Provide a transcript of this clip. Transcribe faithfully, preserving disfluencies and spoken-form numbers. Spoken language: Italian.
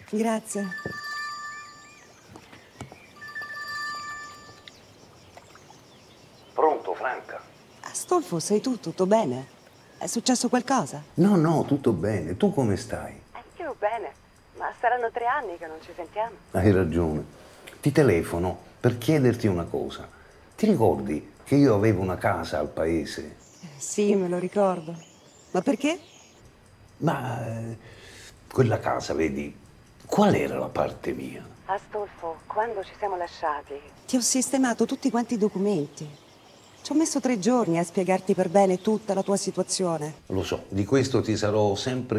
Grazie. Pronto, Franca? Astolfo, sei tu? Tutto bene? È successo qualcosa? No, no, tutto bene. Tu come stai? Eh, io bene, ma saranno tre anni che non ci sentiamo. Hai ragione. Ti telefono per chiederti una cosa. Ti ricordi che io avevo una casa al paese? Eh, sì, me lo ricordo. Ma perché? Ma eh, quella casa, vedi, qual era la parte mia? Astolfo, quando ci siamo lasciati, ti ho sistemato tutti quanti i documenti. Ci ho messo tre giorni a spiegarti per bene tutta la tua situazione. Lo so, di questo ti sarò sempre